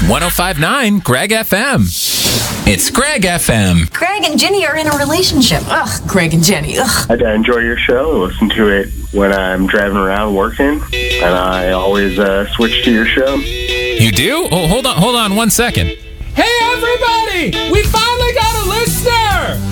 105.9 Greg FM. It's Greg FM. Greg and Jenny are in a relationship. Ugh, Greg and Jenny. Ugh. I enjoy your show. I listen to it when I'm driving around working, and I always switch to your show. You do? Oh, hold on 1 second. Hey, everybody! We finally got a listener!